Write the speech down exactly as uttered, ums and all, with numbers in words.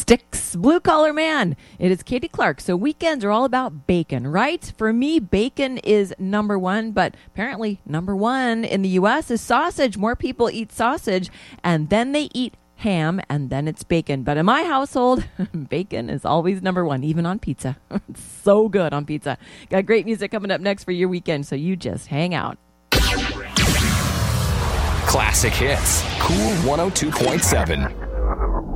Styx, Blue Collar Man. It is Katie Clark. So weekends are all about bacon, right? For me, bacon is number one, but apparently number one in the U S is sausage. More people eat sausage, and then they eat ham, and then it's bacon. But in my household, bacon is always number one, even on pizza. It's so good on pizza. Got great music coming up next for your weekend, so you just hang out. Classic Hits, Cool one oh two point seven.